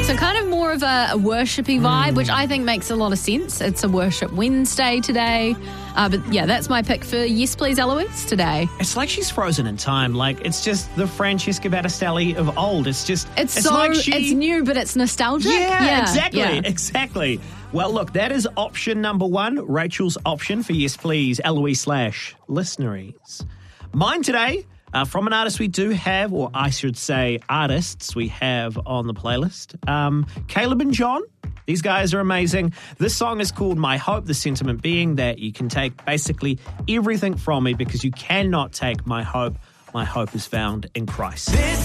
So kind of more of a worshipy vibe, which I think makes a lot of sense. It's a worship Wednesday today. But yeah, that's my pick for Yes Please Eloise today. It's like she's frozen in time. Like, it's just the Francesca Battistelli of old. It's new, but it's nostalgic. Yeah, exactly. Well, look, that is option number one, Rachel's option for Yes Please Eloise / Listeneries. Mine today, from an artist we do have, or I should say artists we have on the playlist, Caleb and John. These guys are amazing. This song is called My Hope, the sentiment being that you can take basically everything from me because you cannot take my hope. My hope is found in Christ. This